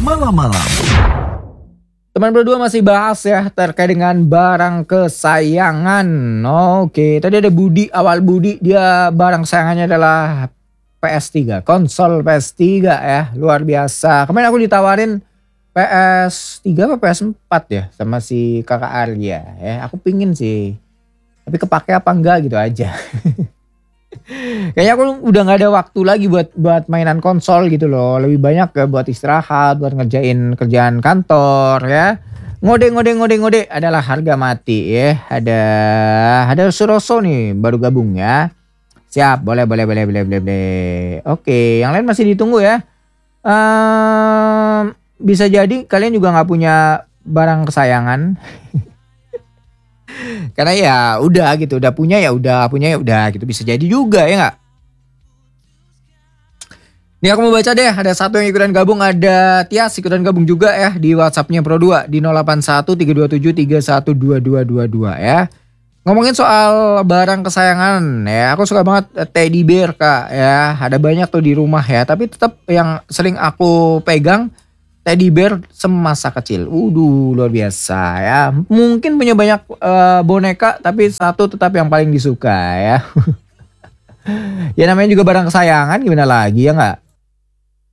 malam-malam. Teman berdua masih bahas ya terkait dengan barang kesayangan. Oke, tadi ada Budi, awal Budi, dia barang kesayangannya adalah PS3, konsol PS3 ya, luar biasa. Kemarin aku ditawarin PS3 apa PS4 ya sama si kakak Arya ya. Aku pingin sih, tapi kepake apa enggak gitu aja. Kayaknya aku udah nggak ada waktu lagi buat mainan konsol gitu loh. Lebih banyak ya buat istirahat, buat ngerjain kerjaan kantor ya. Ngode adalah harga mati ya. Ada Suroso nih baru gabung ya. Siap, boleh. Oke, yang lain masih ditunggu ya. Bisa jadi kalian juga nggak punya barang kesayangan. Karena ya udah gitu, udah punya ya udah gitu, bisa jadi juga ya nggak? Nih aku mau baca deh, ada satu yang ikutan gabung, ada Tias ikutan gabung juga ya di WhatsAppnya Pro2 di 081327312222 ya. Ngomongin soal barang kesayangan ya, aku suka banget teddy bear kak ya, ada banyak tuh di rumah ya, tapi tetap yang sering aku pegang teddy bear semasa kecil. Luar biasa ya. Mungkin punya banyak boneka, tapi satu tetap yang paling disuka ya. Ya namanya juga barang kesayangan, gimana lagi ya nggak?